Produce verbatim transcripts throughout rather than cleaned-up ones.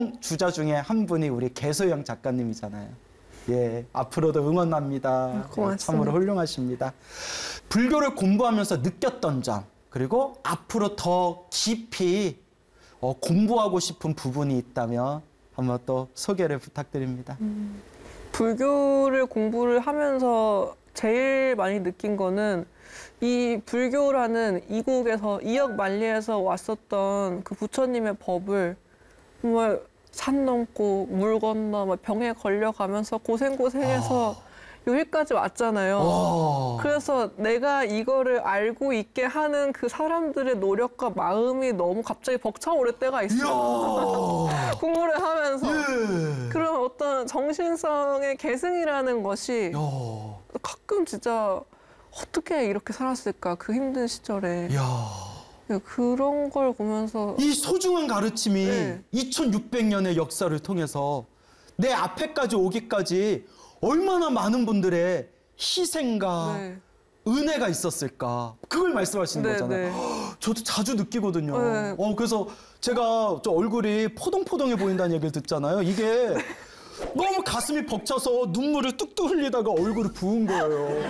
주자 중에 한 분이 우리 개소영 작가님이잖아요. 예, 앞으로도 응원합니다. 고맙습니다. 참으로 훌륭하십니다. 불교를 공부하면서 느꼈던 점, 그리고 앞으로 더 깊이 어, 공부하고 싶은 부분이 있다면 한번 또 소개를 부탁드립니다. 음, 불교를 공부를 하면서 제일 많이 느낀 거는 이 불교라는 이국에서 이역 만리에서 왔었던 그 부처님의 법을 정말 산 넘고 물 건너 막 병에 걸려가면서 고생고생해서 아. 여기까지 왔잖아요. 아. 그래서 내가 이거를 알고 있게 하는 그 사람들의 노력과 마음이 너무 갑자기 벅차오를 때가 있어요. 공부를 하면서. 예. 그런 어떤 정신성의 계승이라는 것이 야. 가끔 진짜 어떻게 이렇게 살았을까, 그 힘든 시절에. 야. 그런 걸 보면서 이 소중한 가르침이 네. 이천육백 년의 역사를 통해서 내 앞에까지 오기까지 얼마나 많은 분들의 희생과 네. 은혜가 있었을까, 그걸 말씀하시는 네, 거잖아요. 네. 저도 자주 느끼거든요. 네. 어, 그래서 제가 저 얼굴이 포동포동해 보인다는 얘기를 듣잖아요. 이게 너무 가슴이 벅차서 눈물을 뚝뚝 흘리다가 얼굴을 부은 거예요.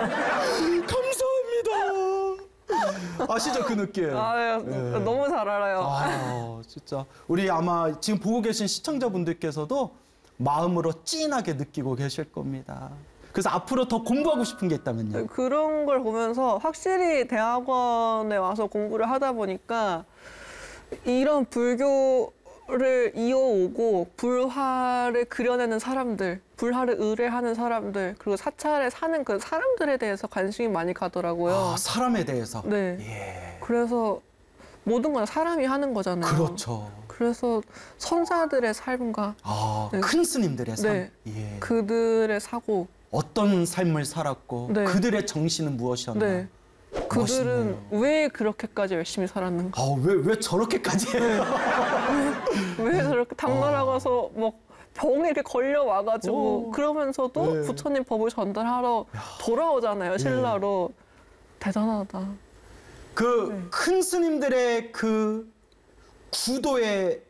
감사합니다. 아시죠, 그 느낌? 아, 네. 너무 잘 알아요. 아, 진짜 우리 아마 지금 보고 계신 시청자분들께서도 마음으로 찐하게 느끼고 계실 겁니다. 그래서 앞으로 더 공부하고 싶은 게 있다면요? 그런 걸 보면서 확실히 대학원에 와서 공부를 하다 보니까 이런 불교를 이어오고 불화를 그려내는 사람들, 불화를 의뢰하는 사람들, 그리고 사찰에 사는 그 사람들에 대해서 관심이 많이 가더라고요. 아, 사람에 대해서? 네. 예. 그래서 모든 건 사람이 하는 거잖아요. 그렇죠. 그래서 선사들의 삶과 아, 네. 큰 스님들의 삶. 네. 예. 그들의 사고. 어떤 삶을 살았고 네. 그들의 정신은 무엇이었나. 네. 그들은 멋있네요. 왜 그렇게까지 열심히 살았는가. 아, 왜, 왜 저렇게까지 해요? 왜, 왜 저렇게 당나라가서 막 병에 이렇게 걸려와가지고 오. 그러면서도 네. 부처님 법을 전달하러 야. 돌아오잖아요. 신라로. 네. 대단하다. 그 큰 네. 스님들의 그 구도의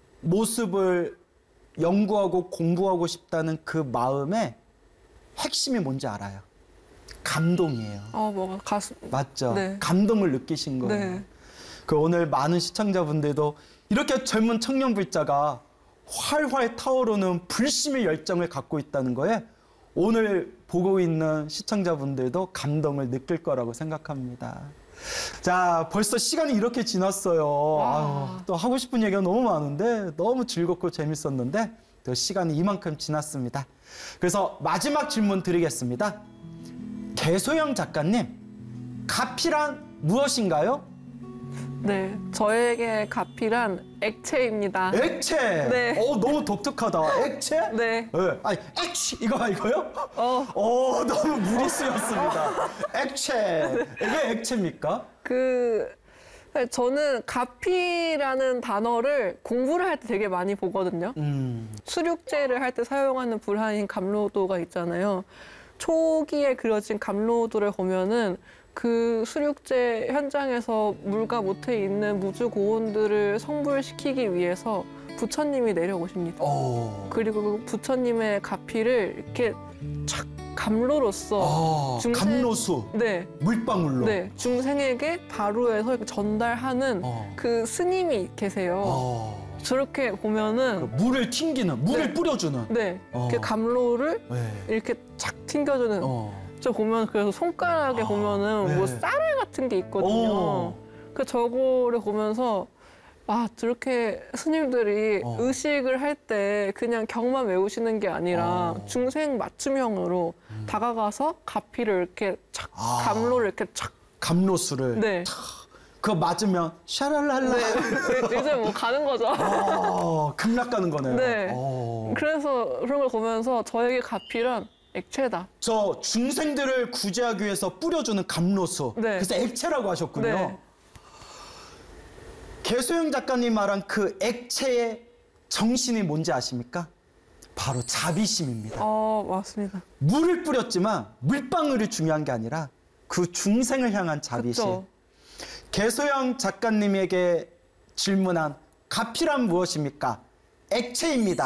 모습을 연구하고 공부하고 싶다는 그 마음의 핵심이 뭔지 알아요? 감동이에요. 아, 뭐가 가슴. 맞죠? 네. 감동을 느끼신 거예요. 네. 그 오늘 많은 시청자분들도 이렇게 젊은 청년 불자가 활활 타오르는 불심의 열정을 갖고 있다는 거에 오늘 보고 있는 시청자분들도 감동을 느낄 거라고 생각합니다. 자, 벌써 시간이 이렇게 지났어요. 아유, 또 하고 싶은 얘기가 너무 많은데 너무 즐겁고 재밌었는데 또 시간이 이만큼 지났습니다. 그래서 마지막 질문 드리겠습니다. 개소영 작가님, 가피란 무엇인가요? 네, 저에게 가피란 액체입니다. 액체? 네. 어, 너무 독특하다. 액체? 네. 네. 아니, 액취 이거 이거요? 어. 어, 너무 무리수였습니다. 액체. 왜 액체입니까? 그 저는 가피라는 단어를 공부를 할 때 되게 많이 보거든요. 음. 수륙제를 할 때 사용하는 불한인 감로도가 있잖아요. 초기에 그려진 감로도를 보면은 그 수륙제 현장에서 물과 모태에 있는 무주 고온들을 성불시키기 위해서 부처님이 내려오십니다. 오. 그리고 그 부처님의 가피를 이렇게 착 감로로서 아, 중생, 감로수. 네, 물방울로. 네, 중생에게 바로해서 이렇게 전달하는 어. 그 스님이 계세요. 어. 저렇게 보면은 그 물을 튕기는, 물을 네. 뿌려주는. 네, 어. 그 감로를 네. 이렇게 착 튕겨주는. 어. 저 보면 그래서 손가락에 아, 보면은 네. 뭐 쌀알 같은 게 있거든요. 오. 그 저거를 보면서 아, 저렇게 스님들이 어. 의식을 할 때 그냥 경만 외우시는 게 아니라 어. 중생 맞춤형으로 음. 다가가서 가피를 이렇게 착, 아. 감로를 이렇게 착. 감로수를. 네. 그거 맞으면 샤랄랄라. 네. 이제 뭐 가는 거죠. 어, 급락 가는 거네요. 네. 오. 그래서 그런 걸 보면서 저에게 가피란 액체다. 저 중생들을 구제하기 위해서 뿌려주는 감로수. 네. 그래서 액체라고 하셨군요. 네. 개소영 작가님 말한 그 액체의 정신이 뭔지 아십니까? 바로 자비심입니다. 어, 맞습니다. 물을 뿌렸지만 물방울이 중요한 게 아니라 그 중생을 향한 자비심. 그쵸. 개소영 작가님에게 질문한 가피란 무엇입니까? 액체입니다.